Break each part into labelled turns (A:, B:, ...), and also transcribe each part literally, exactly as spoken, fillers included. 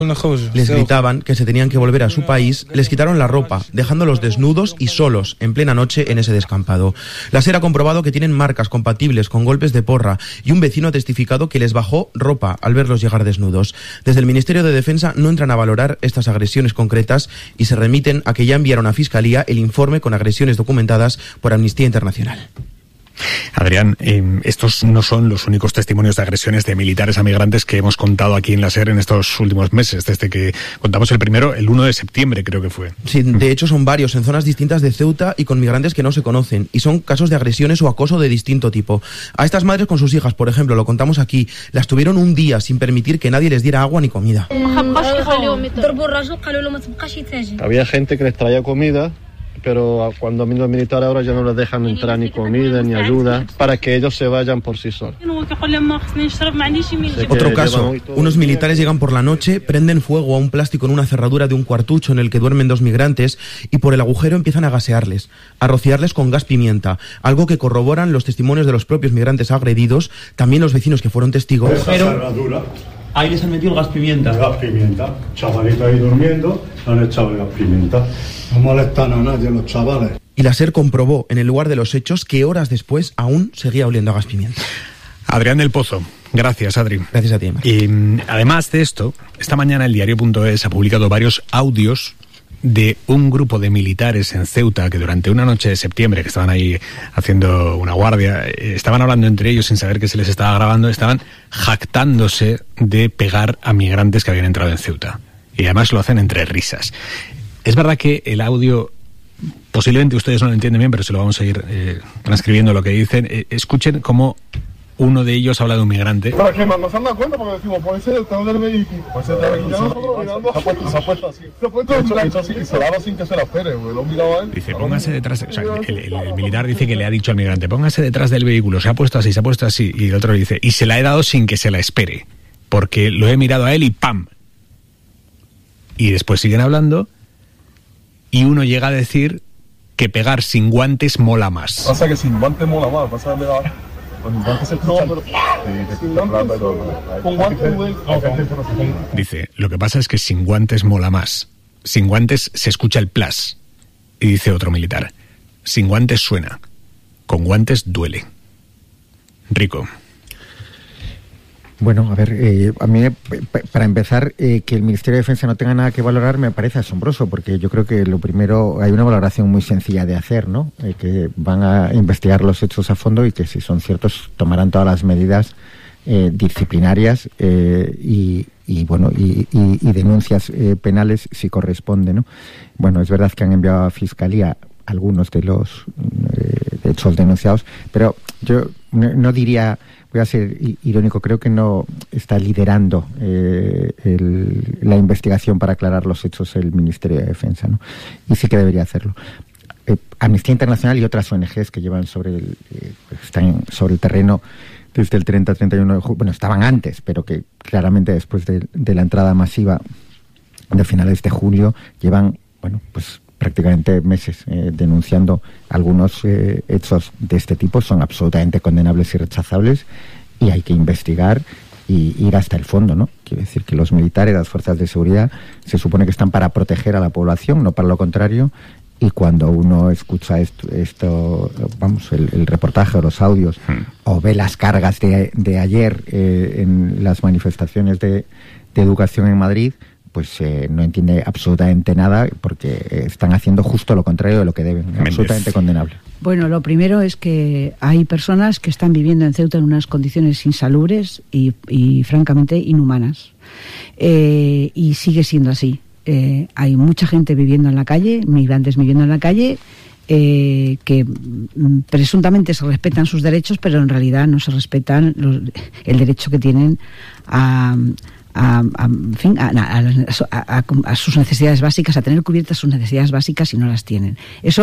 A: Les gritaban que se tenían que volver a su país, les quitaron la ropa, dejándolos desnudos y solos en plena noche en ese descampado. La SER ha comprobado que tienen marcas compatibles con golpes de porra y un vecino ha testificado que les bajó ropa al verlos llegar desnudos. Desde el Ministerio de Defensa no entran a valorar estas agresiones concretas y se remiten a que ya enviaron a Fiscalía el informe con agresiones documentadas por Amnistía Internacional.
B: Adrián, eh, estos no son los únicos testimonios de agresiones de militares a migrantes que hemos contado aquí en la SER en estos últimos meses, desde que contamos el primero, el uno de septiembre creo que fue.
A: Sí, de hecho son varios en zonas distintas de Ceuta y con migrantes que no se conocen, y son casos de agresiones o acoso de distinto tipo. A estas madres con sus hijas, por ejemplo, lo contamos aquí, las tuvieron un día sin permitir que nadie les diera agua ni comida.
C: Había gente que les traía comida, pero cuando vienen los militares ahora ya no les dejan entrar ni comida ni ayuda para que ellos se vayan por sí solos.
A: Otro caso, unos militares llegan por la noche, prenden fuego a un plástico en una cerradura de un cuartucho en el que duermen dos migrantes y por el agujero empiezan a gasearles, a rociarles con gas pimienta, algo que corroboran los testimonios de los propios migrantes agredidos, también los vecinos que fueron testigos.
D: Pero
A: ahí les han metido el gas pimienta.
D: El gas pimienta, chavalito ahí durmiendo, han echado el gas pimienta. No molestan a nadie los chavales.
A: Y la SER comprobó en el lugar de los hechos que horas después aún seguía oliendo a gas pimienta.
B: Adrián del Pozo, gracias Adri.
A: Gracias a ti, Mar.
B: Y además de esto, esta mañana el diario punto es ha publicado varios audios de un grupo de militares en Ceuta que durante una noche de septiembre, que estaban ahí haciendo una guardia, estaban hablando entre ellos sin saber que se les estaba grabando, estaban jactándose de pegar a migrantes que habían entrado en Ceuta. Y además lo hacen entre risas. Es verdad que el audio, posiblemente ustedes no lo entienden bien, pero se lo vamos a ir eh, transcribiendo lo que dicen. Eh, escuchen cómo uno de ellos habla de un migrante.
E: Para que nos han dado cuenta, porque decimos, puede ser el detrás del vehículo. Puede ser el mirando. Se ha puesto, se ha puesto así. Se ha puesto hecho así y se la ha dado sin que se la espere, güey. Lo miraba a él.
B: Dice, póngase detrás. O sea, el, el, el militar dice que le ha dicho al migrante, póngase detrás del vehículo. Se ha puesto así, se ha puesto así. Y el otro le dice, y se la he dado sin que se la espere. Porque lo he mirado a él y ¡pam! Y después siguen hablando. Y uno llega a decir que pegar sin guantes mola más.
E: Pasa que sin guantes mola más. Pasa que pegar con guantes se escucha. Con guantes.
B: Dice, lo que pasa es que sin guantes mola más. Sin guantes se escucha el plas. Y dice otro militar, sin guantes suena. Con guantes duele. Rico.
F: Bueno, a ver, eh, a mí, para empezar, eh, que el Ministerio de Defensa no tenga nada que valorar me parece asombroso, porque yo creo que lo primero, hay una valoración muy sencilla de hacer, ¿no? Eh, que van a investigar los hechos a fondo y que si son ciertos tomarán todas las medidas eh, disciplinarias eh, y, y, bueno, y, y, y denuncias eh, penales si corresponde, ¿no? Bueno, es verdad que han enviado a Fiscalía algunos de los eh, hechos denunciados, pero yo no, no diría... Voy a ser irónico, creo que no está liderando eh, el, la investigación para aclarar los hechos el Ministerio de Defensa, ¿no? Y sí que debería hacerlo. Eh, Amnistía Internacional y otras O N Ges que llevan sobre el, eh, están sobre el terreno desde el treinta a treinta y uno de julio, bueno, estaban antes, pero que claramente después de, de la entrada masiva de finales de julio llevan, bueno, pues prácticamente meses eh, denunciando algunos eh, hechos de este tipo. Son absolutamente condenables y rechazables y hay que investigar y ir hasta el fondo, ¿no? Quiero decir que los militares, las fuerzas de seguridad, se supone que están para proteger a la población, no para lo contrario, y cuando uno escucha esto, esto vamos, el, el reportaje o los audios, hmm. o ve las cargas de, de ayer eh, en las manifestaciones de, de educación en Madrid, pues eh, no entiende absolutamente nada, porque están haciendo justo lo contrario de lo que deben. Méndez. Absolutamente condenable.
G: Bueno, lo primero es que hay personas que están viviendo en Ceuta en unas condiciones insalubres y, y francamente inhumanas. Eh, y sigue siendo así. Eh, hay mucha gente viviendo en la calle, migrantes viviendo en la calle, eh, que mm, presuntamente se respetan sus derechos, pero en realidad no se respetan los, el derecho que tienen a... A, a, en fin, a, a, a, a sus necesidades básicas, a tener cubiertas sus necesidades básicas y no las tienen. Eso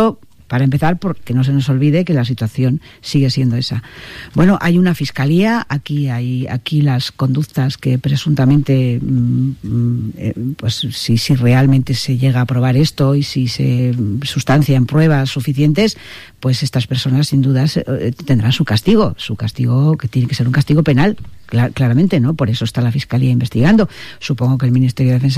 G: Para empezar, porque no se nos olvide que la situación sigue siendo esa. Bueno, hay una fiscalía, aquí hay aquí las conductas que presuntamente, mmm, eh, pues si, si realmente se llega a probar esto y si se sustancian pruebas suficientes, pues estas personas sin duda eh, tendrán su castigo, su castigo que tiene que ser un castigo penal, clar- claramente, ¿no? Por eso está la fiscalía investigando. Supongo que el Ministerio de Defensa